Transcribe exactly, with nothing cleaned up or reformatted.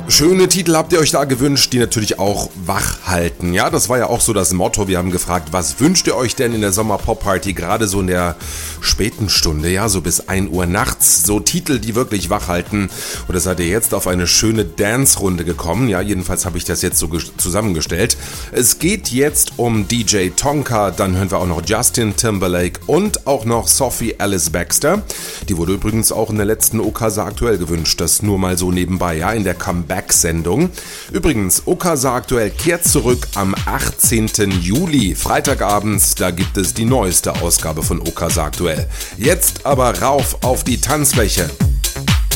Schöne Titel habt ihr euch da gewünscht, die natürlich auch wach halten. Ja, das war ja auch so das Motto. Wir haben gefragt, was wünscht ihr euch denn in der Sommer-Pop-Party, gerade so in der späten Stunde, ja, so bis ein Uhr nachts. So Titel, die wirklich wach halten. Und da seid ihr jetzt auf eine schöne Dance-Runde gekommen. Ja, jedenfalls habe ich das jetzt so zusammengestellt. Es geht jetzt um D J Tonka, dann hören wir auch noch Justin Timberlake und auch noch Sophie Alice Baxter. Die wurde übrigens auch in der letzten Okasa aktuell gewünscht. Das nur mal so nebenbei, ja, in der Comeback-Sendung. Übrigens, Okasa aktuell kehrt zurück am achtzehnten Juli. Freitagabends, da gibt es die neueste Ausgabe von Okasa aktuell. Jetzt aber rauf auf die Tanzfläche.